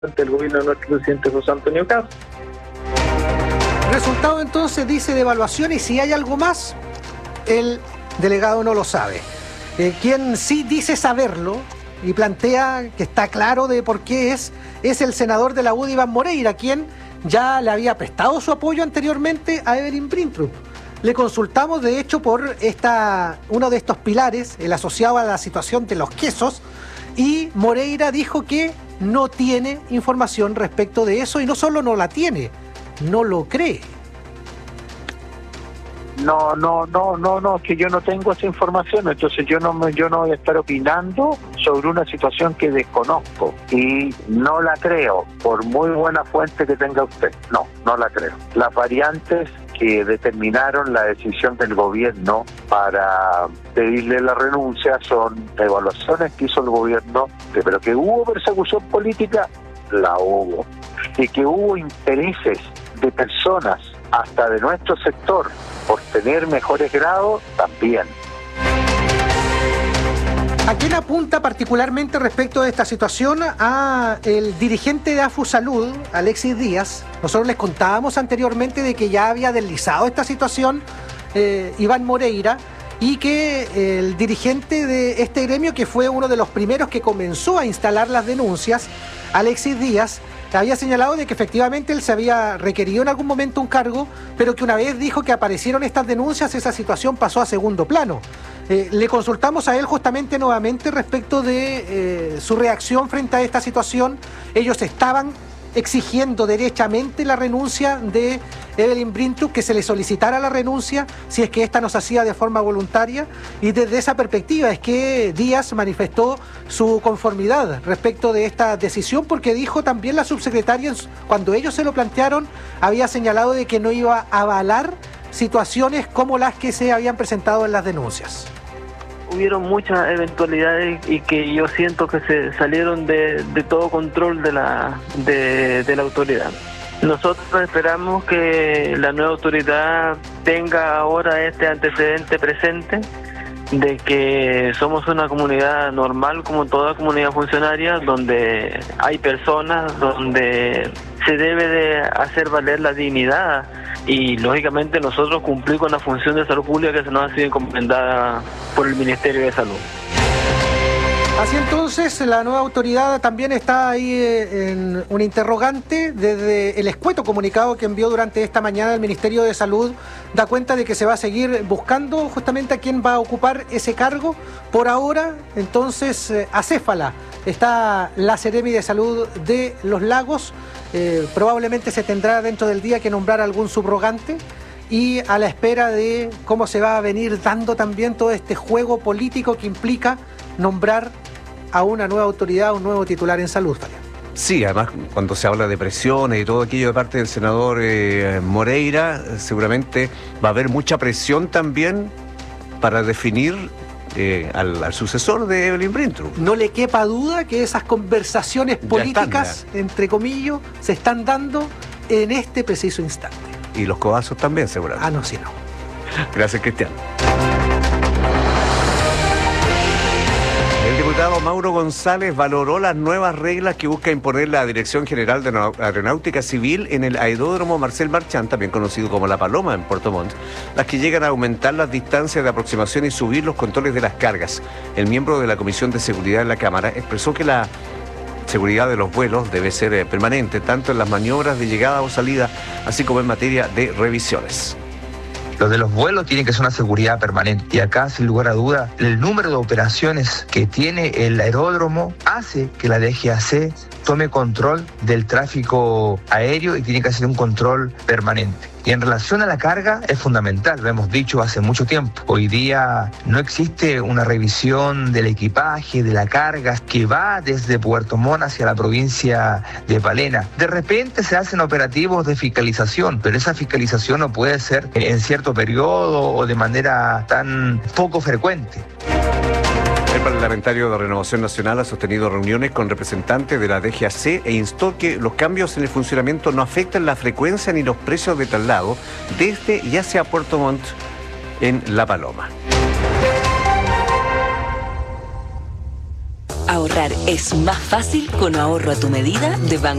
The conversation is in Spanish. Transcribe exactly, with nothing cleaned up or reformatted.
ante el gobierno de nuestro presidente José Antonio Cast. Resultado entonces dice de evaluación, y si hay algo más, el delegado no lo sabe. Eh, quien sí dice saberlo y plantea que está claro de por qué es, es el senador de la U D I, Iván Moreira, quien ya le había prestado su apoyo anteriormente a Evelyn Brintrup. Le consultamos, de hecho, por esta, uno de estos pilares, el asociado a la situación de los quesos, y Moreira dijo que no tiene información respecto de eso, y no solo no la tiene, no lo cree. No, no, no, no, no, que yo no tengo esa información, entonces yo no me, yo no voy a estar opinando sobre una situación que desconozco y no la creo, por muy buena fuente que tenga usted. No, no la creo. Las variantes que determinaron la decisión del gobierno para pedirle la renuncia son evaluaciones que hizo el gobierno, pero que hubo persecución política, la hubo, y que hubo intereses de personas, hasta de nuestro sector, por tener mejores grados, también. ¿A quién apunta particularmente respecto de esta situación? A el dirigente de AFUSalud, Alexis Díaz. Nosotros les contábamos anteriormente de que ya había deslizado esta situación eh, Iván Moreira, y que el dirigente de este gremio, que fue uno de los primeros que comenzó a instalar las denuncias, Alexis Díaz, había señalado de que efectivamente él se había requerido en algún momento un cargo, pero que una vez dijo que aparecieron estas denuncias, esa situación pasó a segundo plano. Eh, le consultamos a él justamente nuevamente respecto de eh, su reacción frente a esta situación. Ellos estaban exigiendo derechamente la renuncia de Evelyn Brintrup, que se le solicitara la renuncia si es que ésta no se hacía de forma voluntaria, y desde esa perspectiva es que Díaz manifestó su conformidad respecto de esta decisión, porque dijo también la subsecretaria, cuando ellos se lo plantearon, había señalado de que no iba a avalar situaciones como las que se habían presentado en las denuncias. Hubieron muchas eventualidades y que yo siento que se salieron de, de todo control de la, de, de la autoridad. Nosotros esperamos que la nueva autoridad tenga ahora este antecedente presente de que somos una comunidad normal como toda comunidad funcionaria, donde hay personas, donde se debe de hacer valer la dignidad y lógicamente nosotros cumplir con la función de salud pública que se nos ha sido encomendada por el Ministerio de Salud. Así entonces, la nueva autoridad también está ahí en un interrogante. Desde el escueto comunicado que envió durante esta mañana el Ministerio de Salud, da cuenta de que se va a seguir buscando justamente a quién va a ocupar ese cargo. Por ahora, entonces, acéfala está la Seremi de Salud de Los Lagos. Eh, probablemente se tendrá dentro del día que nombrar algún subrogante, y a la espera de cómo se va a venir dando también todo este juego político que implica nombrar a una nueva autoridad, un nuevo titular en salud, Fabián. Sí, además cuando se habla de presiones y todo aquello de parte del senador eh, Moreira, seguramente va a haber mucha presión también para definir eh, al, al sucesor de Evelyn Brintrup. No le quepa duda que esas conversaciones políticas, entre comillas, se están dando en este preciso instante. Y los codazos también, seguramente. Ah, no, sí, no. Gracias, Cristian. El diputado Mauro González valoró las nuevas reglas que busca imponer la Dirección General de Aeronáutica Civil en el aeródromo Marcel Marchand, también conocido como La Paloma en Puerto Montt, las que llegan a aumentar las distancias de aproximación y subir los controles de las cargas. El miembro de la Comisión de Seguridad en la Cámara expresó que la seguridad de los vuelos debe ser permanente, tanto en las maniobras de llegada o salida, así como en materia de revisiones. Lo de los vuelos tiene que ser una seguridad permanente. Y acá, sin lugar a duda, el número de operaciones que tiene el aeródromo hace que la D G A C tome control del tráfico aéreo y tiene que hacer un control permanente. Y en relación a la carga es fundamental, lo hemos dicho hace mucho tiempo. Hoy día no existe una revisión del equipaje, de la carga que va desde Puerto Montt hacia la provincia de Palena. De repente se hacen operativos de fiscalización, pero esa fiscalización no puede ser en cierto periodo o de manera tan poco frecuente. El parlamentario de Renovación Nacional ha sostenido reuniones con representantes de la D G A C e instó que los cambios en el funcionamiento no afecten la frecuencia ni los precios de traslado desde y hacia Puerto Montt en La Paloma. Ahorrar es más fácil con ahorro a tu medida de Banco